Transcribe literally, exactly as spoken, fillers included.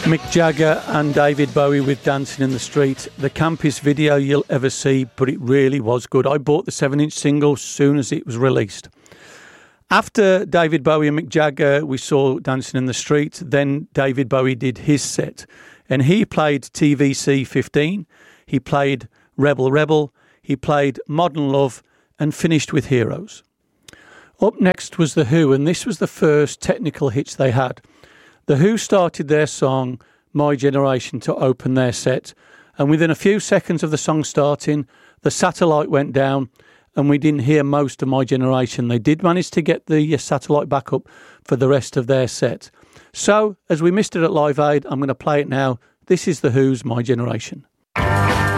Mick Jagger and David Bowie with Dancing in the Street. The campest video you'll ever see, but it really was good. I bought the seven inch single as soon as it was released. After David Bowie and Mick Jagger, we saw Dancing in the Street. Then David Bowie did his set. And he played T V C fifteen. He played Rebel Rebel. He played Modern Love and finished with Heroes. Up next was The Who, and this was the first technical hits they had. The Who started their song, My Generation, to open their set. And within a few seconds of the song starting, the satellite went down and we didn't hear most of My Generation. They did manage to get the satellite back up for the rest of their set. So, as we missed it at Live Aid, I'm going to play it now. This is The Who's My Generation.